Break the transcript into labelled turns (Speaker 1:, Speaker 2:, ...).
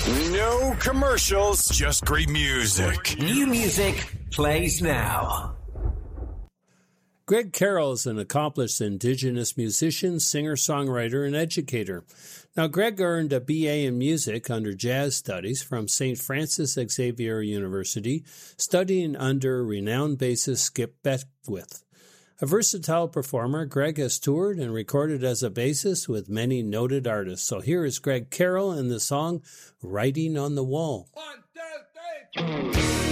Speaker 1: No commercials, just great music.
Speaker 2: New music plays now.
Speaker 3: Greg Carroll is an accomplished Indigenous musician, singer-songwriter, and educator. Now, Greg earned a BA in music under jazz studies from St. Francis Xavier University, studying under renowned bassist Skip Beckwith. A versatile performer, Greg has toured and recorded as a bassist with many noted artists. So here is Greg Carroll and the song Writing on the Wall.
Speaker 4: 1, 2, 3.